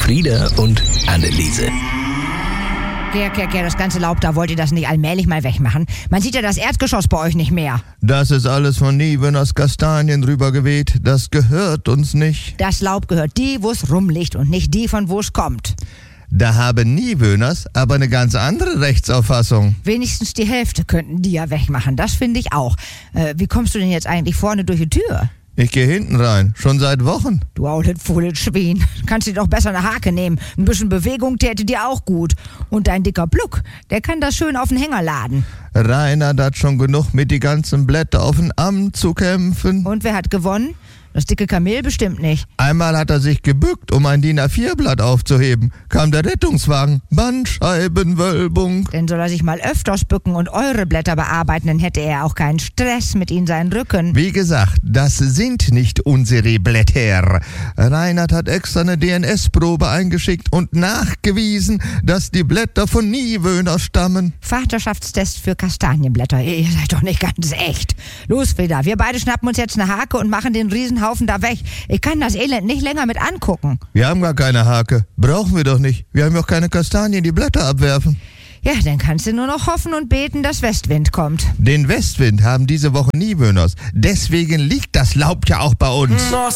Frieda und Anneliese. Kerr, das ganze Laub da, wollt ihr das nicht allmählich mal wegmachen? Man sieht ja das Erdgeschoss bei euch nicht mehr. Das ist alles von Niewöhners Kastanien rübergeweht. Das gehört uns nicht. Das Laub gehört die, wo es rumliegt und nicht die, von wo es kommt. Da haben Niewöhners aber eine ganz andere Rechtsauffassung. Wenigstens die Hälfte könnten die ja wegmachen, das finde ich auch. Wie kommst du denn jetzt eigentlich vorne durch die Tür? Ich gehe hinten rein, schon seit Wochen. Du aulet faules Schwein. Kannst dir doch besser eine Hake nehmen. Ein bisschen Bewegung täte dir auch gut. Und dein dicker Pluck, der kann das schön auf den Hänger laden. Reinhard hat schon genug mit die ganzen Blätter auf ein Amt zu kämpfen. Und wer hat gewonnen? Das dicke Kamel bestimmt nicht. Einmal hat er sich gebückt, um ein DIN A4-Blatt aufzuheben. Kam der Rettungswagen. Bandscheibenwölbung. Denn soll er sich mal öfters bücken und eure Blätter bearbeiten, dann hätte er auch keinen Stress mit ihnen seinen Rücken. Wie gesagt, das sind nicht unsere Blätter. Reinhard hat extra eine DNS-Probe eingeschickt und nachgewiesen, dass die Blätter von Niewöhner stammen. Vaterschaftstest für Kastanienblätter. Ihr seid doch nicht ganz echt. Los, Frieda, wir beide schnappen uns jetzt eine Hake und machen den Riesenhaufen da weg. Ich kann das Elend nicht länger mit angucken. Wir haben gar keine Hake. Brauchen wir doch nicht. Wir haben ja auch keine Kastanien, die Blätter abwerfen. Ja, dann kannst du nur noch hoffen und beten, dass Westwind kommt. Den Westwind haben diese Woche Niewöhners. Deswegen liegt das Laub ja auch bei uns.